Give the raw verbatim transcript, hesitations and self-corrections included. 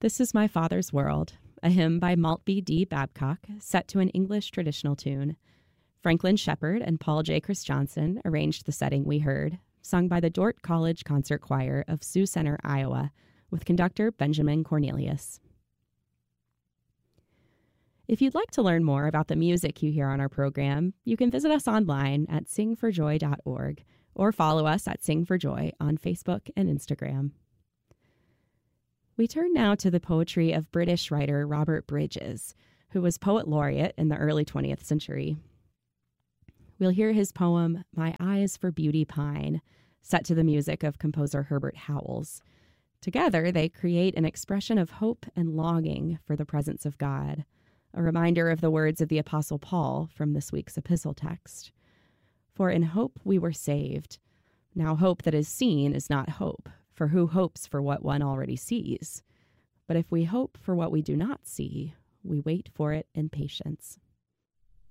This is My Father's World, a hymn by Maltby D. Babcock, set to an English traditional tune. Franklin Shepard and Paul J. Christiansen arranged the setting we heard, sung by the Dordt College Concert Choir of Sioux Center, Iowa, with conductor Benjamin Cornelius. If you'd like to learn more about the music you hear on our program, you can visit us online at sing for joy dot org or follow us at Sing for Joy on Facebook and Instagram. We turn now to the poetry of British writer Robert Bridges, who was poet laureate in the early twentieth century. We'll hear his poem, My Eyes for Beauty Pine, set to the music of composer Herbert Howells. Together, they create an expression of hope and longing for the presence of God, a reminder of the words of the Apostle Paul from this week's epistle text. For in hope we were saved. Now hope that is seen is not hope, for who hopes for what one already sees? But if we hope for what we do not see, we wait for it in patience.